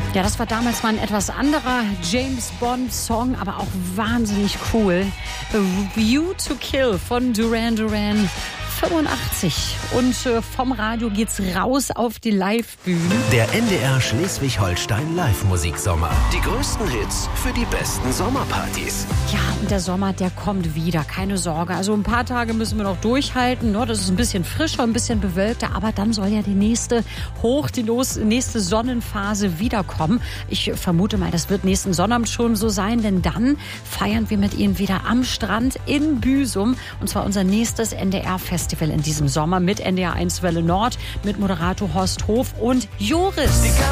Ja, das war damals mal ein etwas anderer James-Bond-Song, aber auch wahnsinnig cool. A View to Kill von Duran Duran. 85. Und vom Radio geht's raus auf die Live-Bühne. Der NDR Schleswig-Holstein Live-Musiksommer. Die größten Hits für die besten Sommerpartys. Ja, und der Sommer, der kommt wieder, keine Sorge. Also ein paar Tage müssen wir noch durchhalten. Ne? Das ist ein bisschen frischer, ein bisschen bewölkter, aber dann soll ja die nächste nächste Sonnenphase wiederkommen. Ich vermute mal, das wird nächsten Sonnabend schon so sein, denn dann feiern wir mit Ihnen wieder am Strand in Büsum. Und zwar unser nächstes NDR-Festival in diesem Sommer mit NDR 1 Welle Nord, mit Moderator Horst Hof und Joris.